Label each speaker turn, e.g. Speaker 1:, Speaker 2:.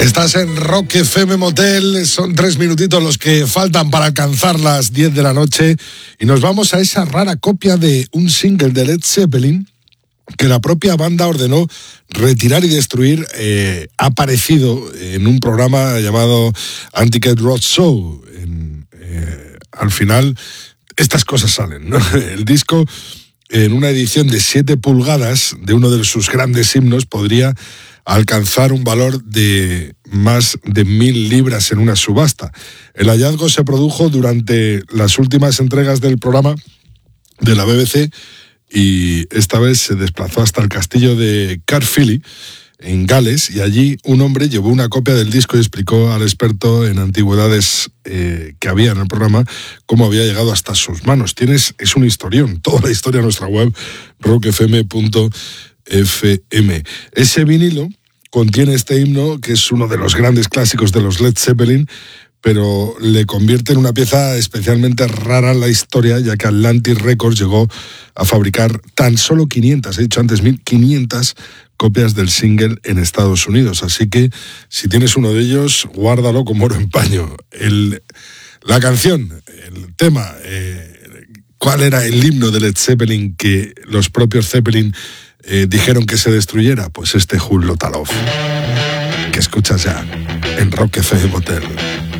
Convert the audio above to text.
Speaker 1: Estás en Rock FM Motel, son 3 minutitos los que faltan para alcanzar las 10 de la noche y nos vamos a esa rara copia de un single de Led Zeppelin que la propia banda ordenó retirar y destruir. Ha aparecido en un programa llamado Antiquette Road Show. Al final, estas cosas salen, ¿no? El disco, en una edición de 7 pulgadas de uno de sus grandes himnos, podría alcanzar un valor de más de 1.000 libras en una subasta. El hallazgo se produjo durante las últimas entregas del programa de la BBC y esta vez se desplazó hasta el castillo de Caerphilly, en Gales, y allí un hombre llevó una copia del disco y explicó al experto en antigüedades que había en el programa cómo había llegado hasta sus manos. Es un historión, toda la historia en nuestra web, rockfm.fm. Ese vinilo contiene este himno, que es uno de los grandes clásicos de los Led Zeppelin, pero le convierte en una pieza especialmente rara en la historia, ya que Atlantic Records llegó a fabricar tan solo 500, he dicho antes 1.500 copias del single en Estados Unidos. Así que si tienes uno de ellos, guárdalo como oro en paño. La canción, el tema, ¿cuál era el himno de Led Zeppelin que los propios Zeppelin dijeron que se destruyera? Pues este Who Lotta Love, que escuchas ya en Rock FM Motel.